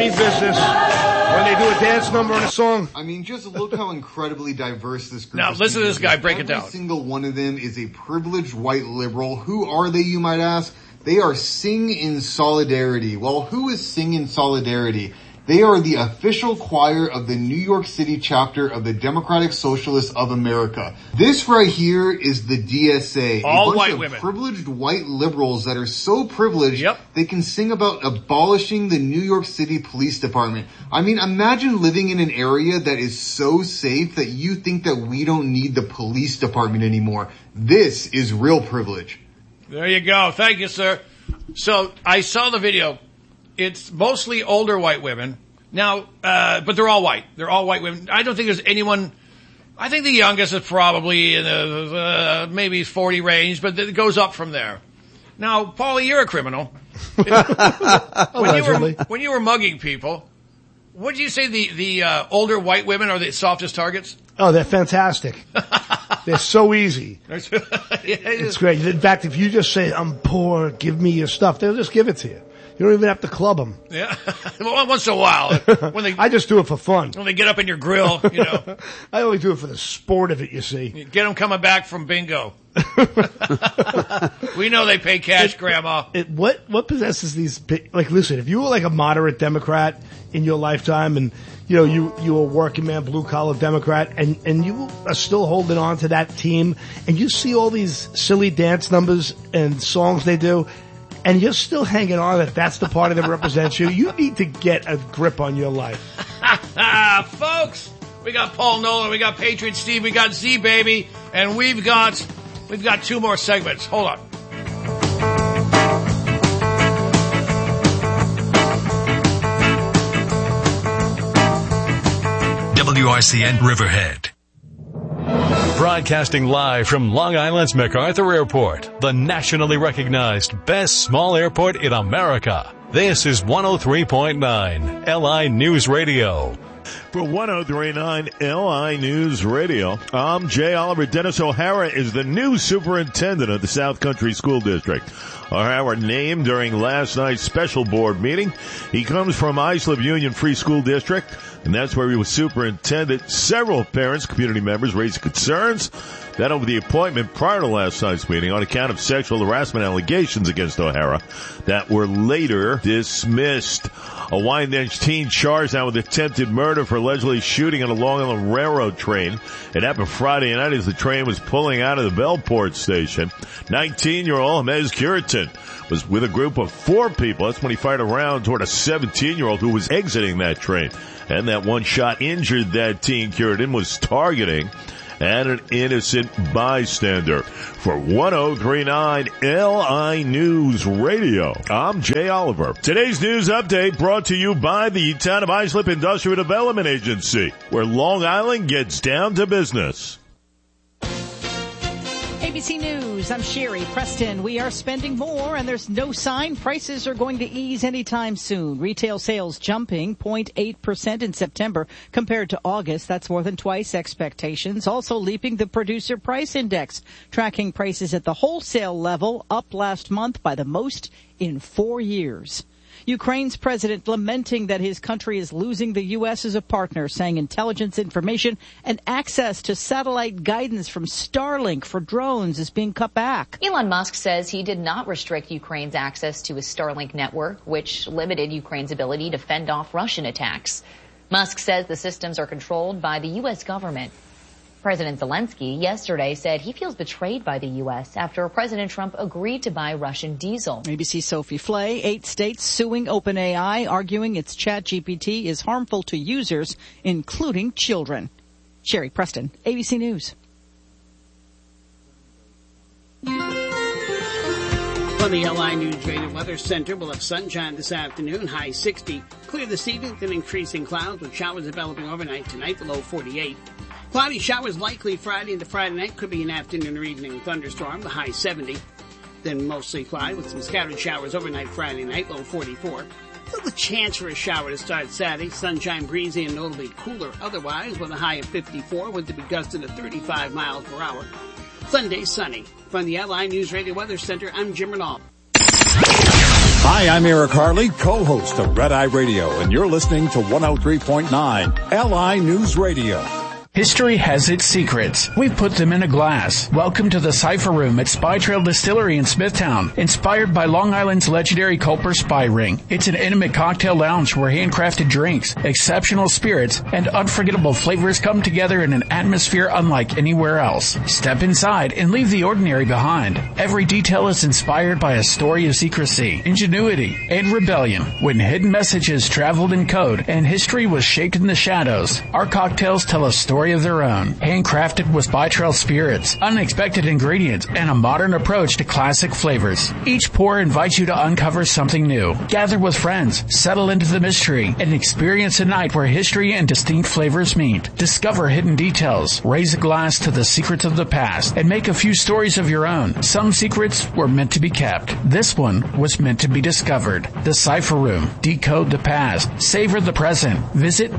mean business when they do a dance number and a song. I mean, just look how incredibly diverse this group is. Now, listen to this guy break it down. Every single one of them is a privileged white liberal. Who are they, you might ask? They are Sing in Solidarity. Well, who is Sing in Solidarity? They are the official choir of the New York City chapter of the Democratic Socialists of America. This right here is the DSA. All a bunch white of women. Privileged white liberals that are so privileged Yep. they can sing about abolishing the New York City Police Department. I mean, imagine living in an area that is so safe that you think that we don't need the police department anymore. This is real privilege. There you go. Thank you, sir. So I saw the video. It's mostly older white women. Now, but they're all white. They're all white women. I don't think there's anyone. I think the youngest is probably in the maybe 40 range, but it goes up from there. Now, Paulie, you're a criminal. When you were mugging people, what did you say the older white women are the softest targets? Oh, they're fantastic. They're so easy. It's great. In fact, if you just say, I'm poor, give me your stuff, they'll just give it to you. You don't even have to club them. Yeah. Well, once in a while. I just do it for fun. When they get up in your grill, you know. I only do it for the sport of it, you see. You get them coming back from bingo. We know they pay cash, Grandma. What possesses these big, like, listen, if you were like a moderate Democrat in your lifetime and, you know, you were a working man, blue collar Democrat and you are still holding on to that team and you see all these silly dance numbers and songs they do, and you're still hanging on that's the party that represents you, you need to get a grip on your life. Folks, we got Paul Nolan, we got Patriot Steve, we got Z Baby, and we've got 2 more segments. Hold on. WRCN Riverhead. Broadcasting live from Long Island's MacArthur Airport, the nationally recognized best small airport in America. This is 103.9 LI News Radio. For 103.9 LI News Radio, I'm Jay Oliver. Dennis O'Hara is the new superintendent of the South Country School District. O'Hara named during last night's special board meeting. He comes from Islip Union Free School District, and that's where he was superintendent. Several parents, community members raised concerns that over the appointment prior to last night's meeting on account of sexual harassment allegations against O'Hara that were later dismissed. A Wyandanch teen charged now with attempted murder for allegedly shooting on a Long Island Railroad train. It happened Friday night as the train was pulling out of the Bellport station. 19-year-old Mez Curitin was with a group of 4 people. That's when he fired a round toward a 17-year-old who was exiting that train. And that one shot injured that teen. Curitin was targeting and an innocent bystander. For 103.9 LI News Radio, I'm Jay Oliver. Today's news update brought to you by the Town of Islip Industrial Development Agency, where Long Island gets down to business. ABC News, I'm Sherry Preston. We are spending more, and there's no sign prices are going to ease anytime soon. Retail sales jumping 0.8% in September compared to August. That's more than twice expectations. Also leaping the Producer Price Index, tracking prices at the wholesale level, up last month by the most in 4 years. Ukraine's president lamenting that his country is losing the U.S. as a partner, saying intelligence information and access to satellite guidance from Starlink for drones is being cut back. Elon Musk says he did not restrict Ukraine's access to his Starlink network, which limited Ukraine's ability to fend off Russian attacks. Musk says the systems are controlled by the U.S. government. President Zelensky yesterday said he feels betrayed by the U.S. after President Trump agreed to buy Russian diesel. ABC Sophie Flay, 8 states suing OpenAI, arguing its ChatGPT is harmful to users, including children. Sherry Preston, ABC News. On the LI News Radio Weather Center, we'll have sunshine this afternoon, high 60. Clear this evening, then increasing clouds with showers developing overnight tonight, the low 48. Cloudy showers likely Friday into Friday night. Could be an afternoon or evening thunderstorm, the high 70. Then mostly cloudy with some scattered showers overnight Friday night, low 44. Still the chance for a shower to start Saturday. Sunshine, breezy, and notably cooler otherwise with a high of 54, with to be gusting to 35 miles per hour. Sunday, sunny. From the LI News Radio Weather Center, I'm Jim Renaud. Hi, I'm Eric Harley, co-host of Red Eye Radio, and you're listening to 103.9 LI News Radio. History has its secrets. We put them in a glass. Welcome to the Cipher Room at Spy Trail Distillery in Smithtown. Inspired by Long Island's legendary Culper Spy Ring. It's an intimate cocktail lounge where handcrafted drinks, exceptional spirits, and unforgettable flavors come together in an atmosphere unlike anywhere else. Step inside and leave the ordinary behind. Every detail is inspired by a story of secrecy, ingenuity, and rebellion. When hidden messages traveled in code and history was shaped in the shadows, our cocktails tell a story of their own. Handcrafted with Spy Trail spirits, unexpected ingredients, and a modern approach to classic flavors. Each pour invites you to uncover something new. Gather with friends, settle into the mystery, and experience a night where history and distinct flavors meet. Discover hidden details, raise a glass to the secrets of the past, and make a few stories of your own. Some secrets were meant to be kept. This one was meant to be discovered. The Cipher Room. Decode the past. Savor the present. Visit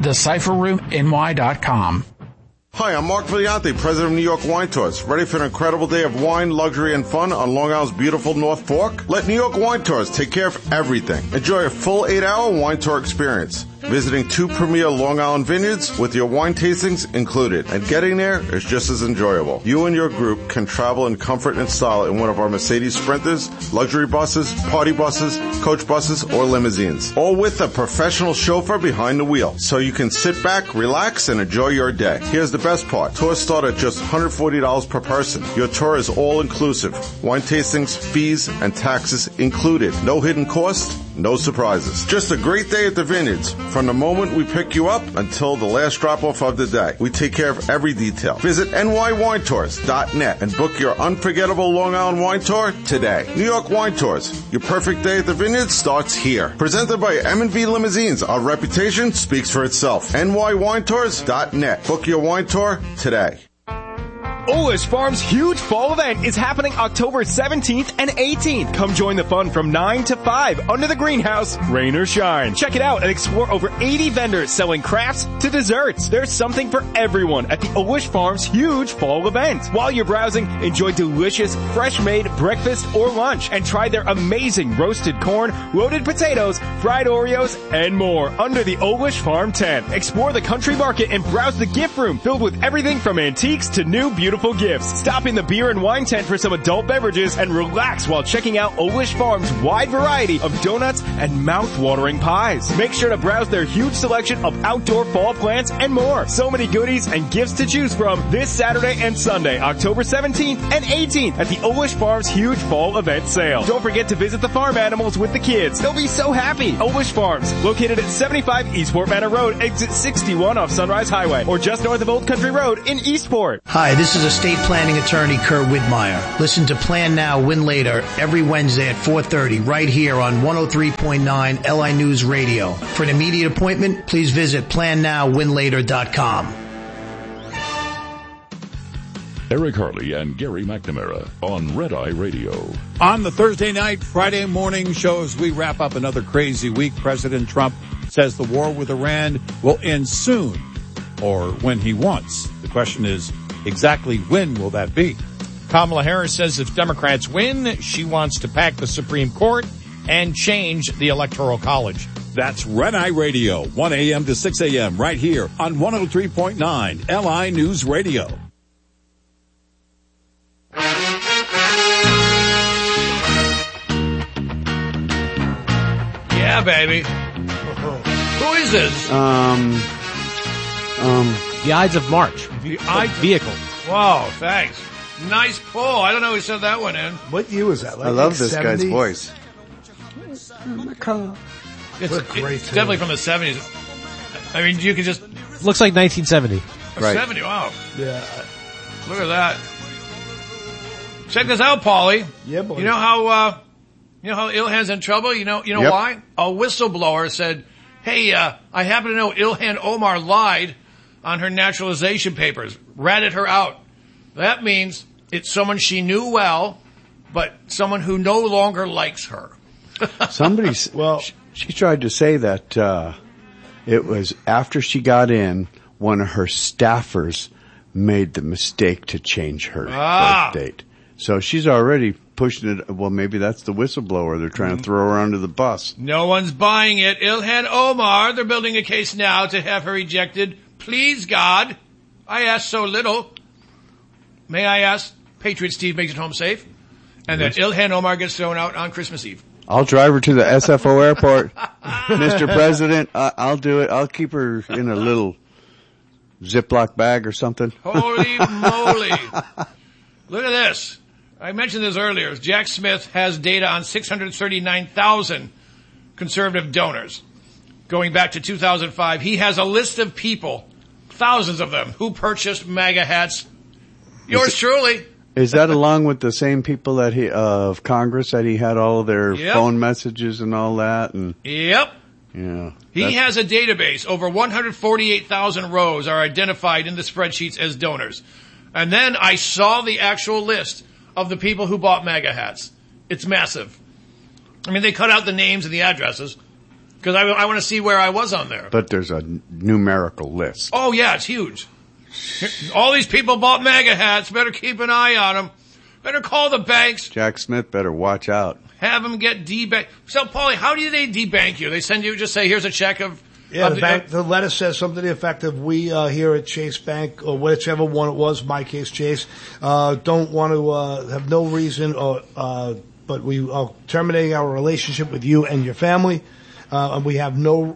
thecipherroomny.com. Hi, I'm Mark Valiante, president of New York Wine Tours. Ready for an incredible day of wine, luxury, and fun on Long Island's beautiful North Fork? Let New York Wine Tours take care of everything. Enjoy a full 8-hour wine tour experience. Visiting 2 premier Long Island vineyards with your wine tastings included. And getting there is just as enjoyable. You and your group can travel in comfort and style in one of our Mercedes Sprinters, luxury buses, party buses, coach buses, or limousines. All with a professional chauffeur behind the wheel. So you can sit back, relax, and enjoy your day. Here's the best part. Tours start at just $140 per person. Your tour is all inclusive. Wine tastings, fees, and taxes included. No hidden costs, no surprises. Just a great day at the vineyards. From the moment we pick you up until the last drop-off of the day. We take care of every detail. Visit nywinetours.net and book your unforgettable Long Island wine tour today. New York Wine Tours. Your perfect day at the vineyards starts here. Presented by M&V Limousines. Our reputation speaks for itself. nywinetours.net. Book your wine tour today. Olish Farms' huge fall event is happening October 17th and 18th. Come join the fun from 9 to 5 under the greenhouse, rain or shine. Check it out and explore over 80 vendors selling crafts to desserts. There's something for everyone at the Olish Farms' huge fall event. While you're browsing, enjoy delicious, fresh-made breakfast or lunch and try their amazing roasted corn, loaded potatoes, fried Oreos, and more under the Olish Farm tent. Explore the country market and browse the gift room filled with everything from antiques to new beautiful gifts. Stop in the beer and wine tent for some adult beverages and relax while checking out Olish Farms' wide variety of donuts and mouth-watering pies. Make sure to browse their huge selection of outdoor fall plants and more. So many goodies and gifts to choose from this Saturday and Sunday, October 17th and 18th at the Olish Farms' huge fall event sale. Don't forget to visit the farm animals with the kids. They'll be so happy. Olish Farms, located at 75 Eastport Manor Road, exit 61 off Sunrise Highway, or just north of Old Country Road in Eastport. Hi, this is estate planning attorney Kurt Widmeyer. Listen to Plan Now, Win Later every Wednesday at 4:30 right here on 103.9 LI News Radio. For an immediate appointment, please visit plannowwinlater.com. Eric Harley and Gary McNamara on Red Eye Radio. On the Thursday night, Friday morning shows, we wrap up another crazy week. President Trump says the war with Iran will end soon, or when he wants. The question is, exactly when will that be? Kamala Harris says if Democrats win, she wants to pack the Supreme Court and change the Electoral College. That's Red Eye Radio, 1 a.m. to 6 a.m. right here on 103.9 LI News Radio. Yeah, baby. Who is this? The Ides of March. The vehicle. Wow, thanks. Nice pull. I don't know who said that one in. What year was that? I love this 70s? Guy's voice. It's definitely from the 70s. I mean, you can just... Looks like 1970. Right. 70, wow. Yeah. Look at that. Check this out, Paulie. Yeah, boy. You know how Ilhan's in trouble? You know Yep. why? A whistleblower said, hey, I happen to know Ilhan Omar lied on her naturalization papers. Ratted her out. That means it's someone she knew well, but someone who no longer likes her. She tried to say that it was after she got in, one of her staffers made the mistake to change her birth date. So she's already pushing it. Well, maybe that's the whistleblower. They're trying to throw her under the bus. No one's buying it. Ilhan Omar, they're building a case now to have her ejected. Please, God, I ask so little. May I ask, Patriot Steve makes it home safe? And that Ilhan Omar gets thrown out on Christmas Eve. I'll drive her to the SFO airport. Mr. President, I'll do it. I'll keep her in a little Ziploc bag or something. Holy moly. Look at this. I mentioned this earlier. Jack Smith has data on 639,000 conservative donors. Going back to 2005, he has a list of people, thousands of them, who purchased MAGA hats. Yours truly. Is that along with the same people that of Congress that he had all of their phone messages and all that? And Yep. Yeah. He has a database. Over 148,000 rows are identified in the spreadsheets as donors. And then I saw the actual list of the people who bought MAGA hats. It's massive. I mean, they cut out the names and the addresses because I want to see where I was on there. But there's a numerical list. Oh, yeah, it's huge. All these people bought MAGA hats. Better keep an eye on them. Better call the banks. Jack Smith better watch out. Have them get debanked. So, Paulie, how do they debank you? They send you, just say, here's a check of... Yeah, the letter says something to the effect of, we here at Chase Bank, or whichever one it was, my case Chase, don't want to have no reason, but we are terminating our relationship with you and your family, and we have no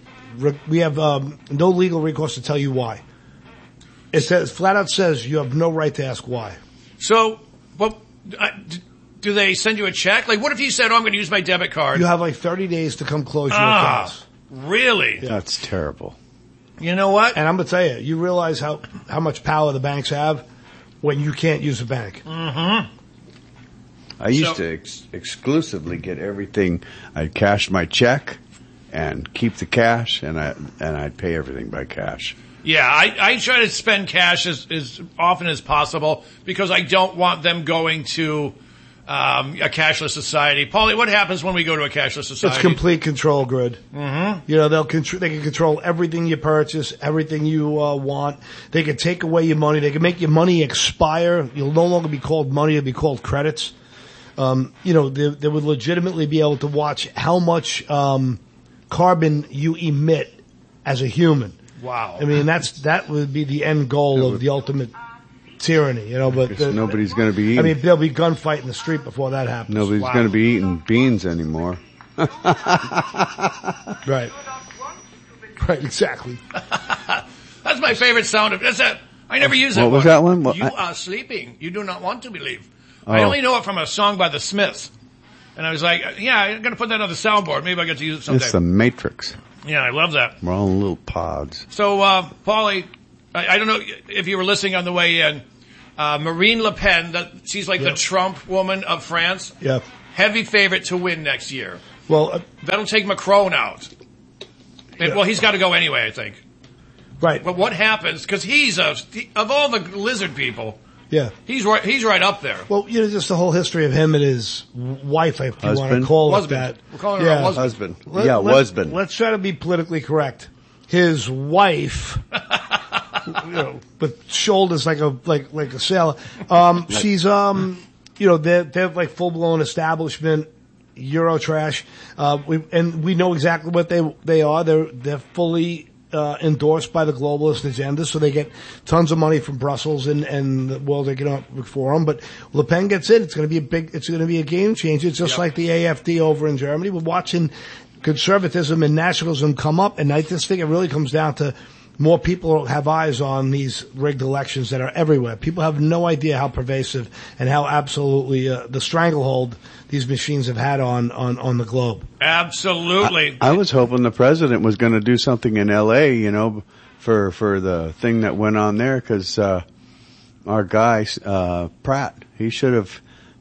legal recourse to tell you why. It says, flat out says, you have no right to ask why. So, well, do they send you a check? Like, what if you said, I'm going to use my debit card? You have like 30 days to come close your accounts. Really? Yeah. That's terrible. You know what? And I'm going to tell you, you realize how much power the banks have when you can't use a bank. Mm-hmm. I used to exclusively get everything. I'd cash my check and keep the cash, and I'd pay everything by cash. Yeah, I try to spend cash as often as possible because I don't want them going to a cashless society. Paulie, what happens when we go to a cashless society? It's complete control grid. Mm-hmm. You know, they can control everything you purchase, everything you want. They can take away your money. They can make your money expire. You'll no longer be called money. It'll be called credits. You know, they would legitimately be able to watch how much carbon you emit as a human. Wow. I mean, that would be the end goal of the ultimate tyranny, you know, but nobody's going to be eating. I mean, there'll be gunfight in the street before that happens. Nobody's going to be eating beans anymore. Right. Right, exactly. That's my favorite sound of it. I never use that one. What was that one? You are sleeping. You do not want to believe. Oh. I only know it from a song by the Smiths. And I was like, yeah, I'm going to put that on the soundboard. Maybe I get to use it someday. It's the Matrix. Yeah, I love that. We're all in little pods. So, Paulie, I don't know if you were listening on the way in. Marine Le Pen, she's like the Trump woman of France. Yeah. Heavy favorite to win next year. Well, that'll take Macron out. And, well, he's got to go anyway, I think. Right. But what happens? Because he's of all the lizard people. Yeah. He's right up there. Well, you know, just the whole history of him and his wife, if you want to call it that. We're calling her a husband. Husband. Let's try to be politically correct. His wife, you know, with shoulders like a sailor. She's, you know, they're like full blown establishment Eurotrash. We know exactly what they are. They're fully endorsed by the globalist agenda, so they get tons of money from Brussels and the World Economic Forum. But Le Pen gets in. It's going to be a game changer. It's just like the AfD over in Germany. We're watching conservatism and nationalism come up, and I just think it really comes down to more people have eyes on these rigged elections that are everywhere. People have no idea how pervasive and how absolutely the stranglehold these machines have had on the globe. Absolutely. I was hoping the president was going to do something in L.A., you know, for the thing that went on there, because our guy Pratt, he should have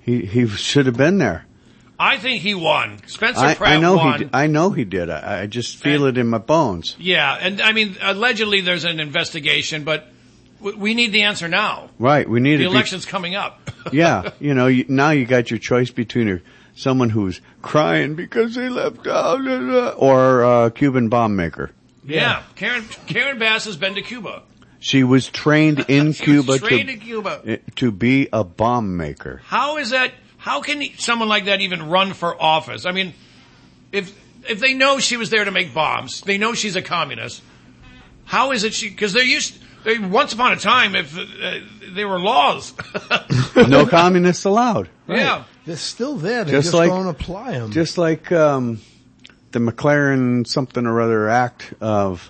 been there. I think he won. Spencer Pratt won. I know he did. I just feel it in my bones. Yeah, and I mean, allegedly there's an investigation, but we need the answer now. Right, we need the election's coming up. Yeah, you know, now you got your choice between someone who's crying because they left out, or a Cuban bomb maker. Yeah, Karen Bass has been to Cuba. She was trained in Cuba Cuba to be a bomb maker. How is that How can someone like that even run for office? I mean, if they know she was there to make bombs, they know she's a communist. How is it because once upon a time, if there were laws. No communists allowed. Right. Yeah. They're still there. They just don't apply them. Just like the McLaren something or other Act of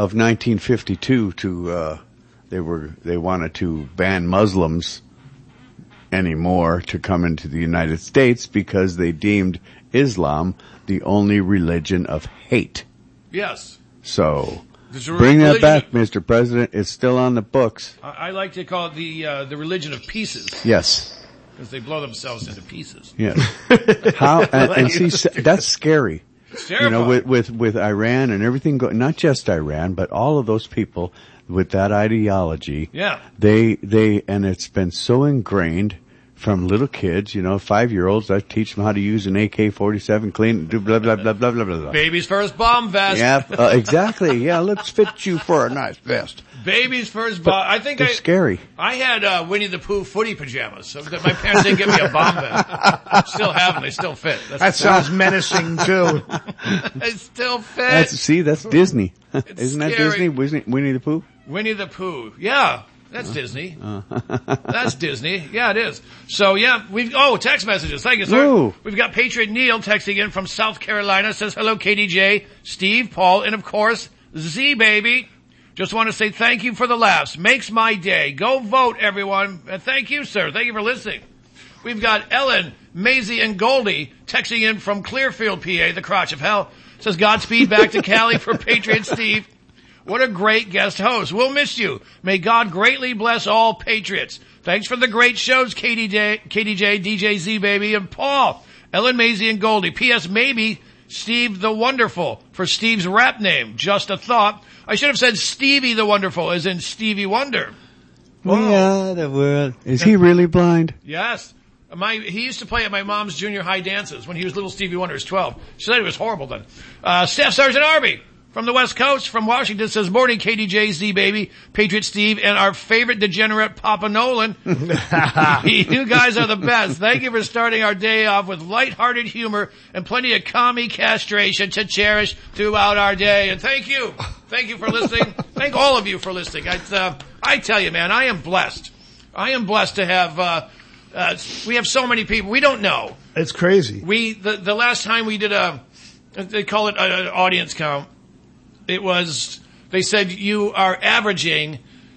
1952 they wanted to ban Muslims anymore to come into the United States because they deemed Islam the only religion of hate. Yes. So bring that back, Mr. President. It's still on the books. I like to call it the religion of pieces. Yes. Because they blow themselves into pieces. Yes. How and see that's scary. It's terrifying. You know, with Iran and everything going, not just Iran, but all of those people with that ideology. Yeah. They and it's been so ingrained from little kids, 5-year-olds. I teach them how to use an AK-47 clean, do blah, blah, blah, blah, blah, blah. Baby's first bomb vest. Yeah, exactly. Yeah, let's fit you for a nice vest. Baby's first bomb. I think it's scary. I had Winnie the Pooh footy pajamas, so that my parents didn't give me a bomb vest. I still have them. They still fit. That sounds menacing too. They still fit. That's Disney. Isn't that scary. Disney? Winnie the Pooh? Winnie the Pooh. Yeah. That's Disney. That's Disney. Yeah, it is. So yeah, text messages. Thank you, sir. Ooh. We've got Patriot Neil texting in from South Carolina. Says, hello, KDJ, Steve, Paul, and of course, Z baby. Just want to say thank you for the laughs. Makes my day. Go vote, everyone. And thank you, sir. Thank you for listening. We've got Ellen, Maisie, and Goldie texting in from Clearfield, PA, the crotch of hell. Says, Godspeed back to Cali for Patriot Steve. What a great guest host. We'll miss you. May God greatly bless all patriots. Thanks for the great shows, KDJ, DJ Z baby, and Paul, Ellen, Maisie, and Goldie. P.S. Maybe Steve the Wonderful for Steve's rap name. Just a thought. I should have said Stevie the Wonderful, as in Stevie Wonder. We are the world. Is he really blind? Yes. He used to play at my mom's junior high dances when he was little Stevie Wonder. He was 12. She said he was horrible then. Staff Sergeant Arby from the West Coast, from Washington, says, morning, KDJ, Z baby, Patriot Steve, and our favorite degenerate, Papa Nolan. You guys are the best. Thank you for starting our day off with lighthearted humor and plenty of commie castration to cherish throughout our day. And thank you. Thank you for listening. Thank all of you for listening. I tell you, man, I am blessed. I am blessed to have, we have so many people. We don't know. It's crazy. The last time we did they call it an audience count. They said you are averaging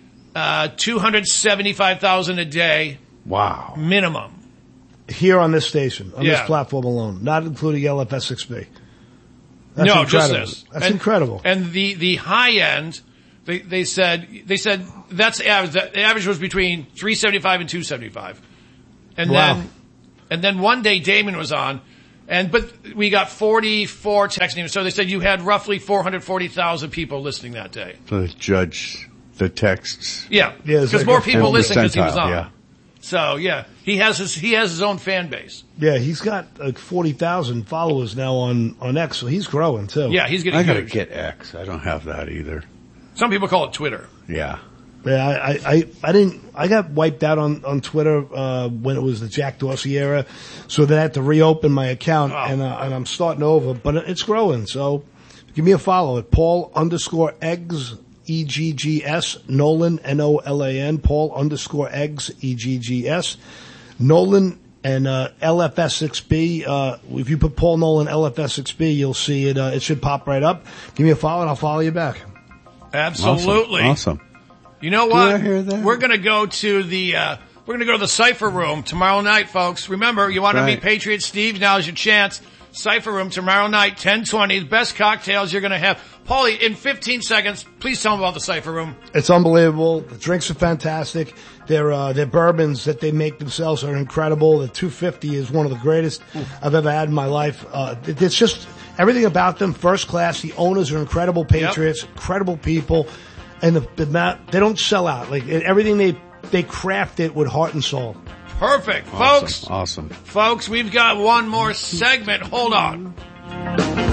275,000 a day. Wow. Minimum. Here on this station, on this platform alone, not including LFS6B. That's no, incredible. just this. That's incredible. And the high end, they said that's average. The average was between 375 and 275. And then one day Damon was on, but we got 44 texting. So they said you had roughly 440,000 people listening that day. So judge the texts. Yeah. Because more people listened because he was on. Yeah. So yeah, he has his own fan base. Yeah, he's got 40,000 followers now on X, so he's growing too. Yeah, he's getting I gotta huge. get X. I don't have that either. Some people call it Twitter. Yeah. Yeah, I got wiped out on Twitter, when it was the Jack Dorsey era. So then I had to reopen my account and I'm starting over, but it's growing. So give me a follow at Paul_Eggs, EGGS, Nolan, NOLAN, Paul_Eggs, EGGS, Nolan, and, LFS6B. If you put Paul Nolan LFS6B, you'll see it, it should pop right up. Give me a follow and I'll follow you back. Absolutely. Awesome. You know what? Did I hear that? We're gonna go to the Cypher Room tomorrow night, folks. Remember, you want to meet Patriot Steve? Now's your chance. Cypher Room tomorrow night, 10:20. The best cocktails you're gonna have. Paulie, in 15 seconds, please tell them about the Cypher Room. It's unbelievable. The drinks are fantastic. Their bourbons that they make themselves are incredible. The 250 is one of the greatest I've ever had in my life. It's just everything about them first class. The owners are incredible patriots, incredible people. And they don't sell out. Like everything they craft it with heart and soul. Perfect, Awesome. folks. Awesome. Folks, we've got one more segment. Hold on.